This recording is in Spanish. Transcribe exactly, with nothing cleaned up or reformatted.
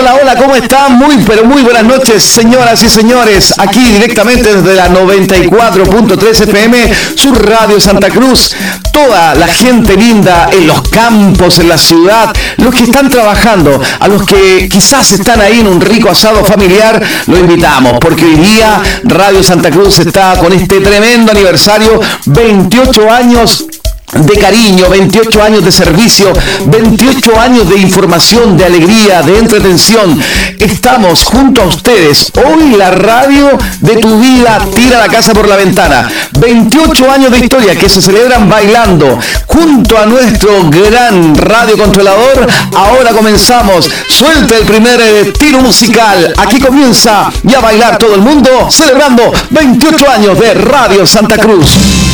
Hola, hola, ¿cómo están? Muy, pero muy buenas noches, señoras y señores. Aquí directamente desde la noventa y cuatro punto tres F M, su radio Santa Cruz. Toda la gente linda en los campos, en la ciudad, los que están trabajando, a los que quizás están ahí en un rico asado familiar, lo invitamos, porque hoy día Radio Santa Cruz está con este tremendo aniversario, veintiocho años de cariño, veintiocho años de servicio, veintiocho años de información, de alegría, de entretención. Estamos junto a ustedes. Hoy la radio de tu vida tira la casa por la ventana. veintiocho años de historia que se celebran bailando. Junto a nuestro gran radiocontrolador, ahora comenzamos. Suelta el primer eh, tiro musical. Aquí comienza y a bailar todo el mundo, celebrando veintiocho años de Radio Santa Cruz.